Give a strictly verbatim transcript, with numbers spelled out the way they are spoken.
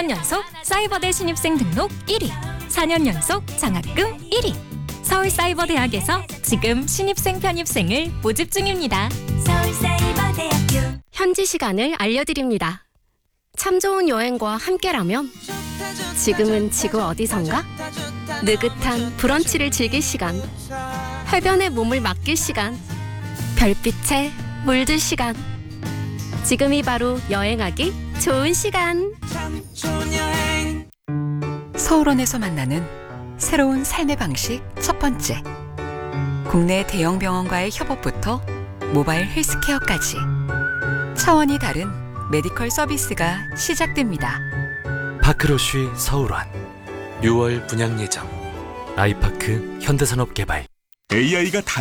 년 연속 사이버대 신입생 등록 일 위, 사 년 연속 장학금 일 위. 서울사이버대학에서 지금 신입생 편입생을 모집 중입니다. 서울사이버대학교. 현지 시간을 알려드립니다. 참 좋은 여행과 함께라면 지금은 지구 어디선가? 느긋한 브런치를 즐길 시간, 해변에 몸을 맡길 시간, 별빛에 물들 시간. 지금이 바로 여행하기 좋은 시간. 서울원에서 만나는 새로운 삶의 방식 첫 번째. 국내 대형 병원과의 협업부터 모바일 헬스케어까지 차원이 다른 메디컬 서비스가 시작됩니다. 파크로쉬 서울원 유월 분양 예정. 아이파크 현대산업개발. 에이아이가 다